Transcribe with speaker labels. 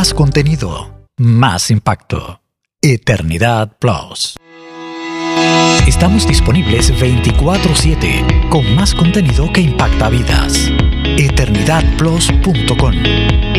Speaker 1: Más contenido, más impacto. Eternidad Plus. Estamos disponibles 24/7 con más contenido que impacta vidas. eternidadplus.com